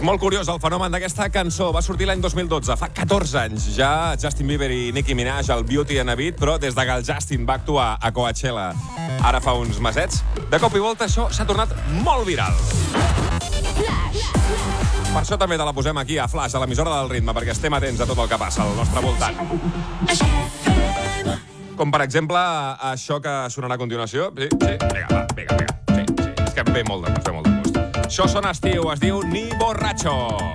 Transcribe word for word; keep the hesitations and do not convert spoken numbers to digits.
És molt curiós el fenomen d'aquesta cançó. Va sortir l'any dos mil dotze, fa catorze anys. Ja Justin Bieber i Nicki Minaj, el Beauty and a Beat, però des de que el Justin va actuar a Coachella ara fa uns mesets, de cop i volta això s'ha tornat molt viral. Per això també te la posem aquí a Flash, a l'emissora del ritme, perquè estem atents a tot el que passa al nostre voltant. Com, per exemple, això que sonarà a continuació. Sí, sí, vinga, va, vinga, vinga. Sí, sí, és que ve molt de gust, ve molt de gust. Això sona estiu, es diu Ni Borracho.